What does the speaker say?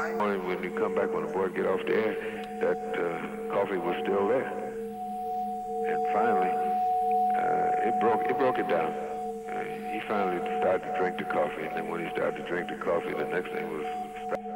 Morning when you come back, when the boy get off there, that coffee was still there. And finally, it broke it down. He finally started to drink the coffee, and then when he started to drink the coffee, the next thing was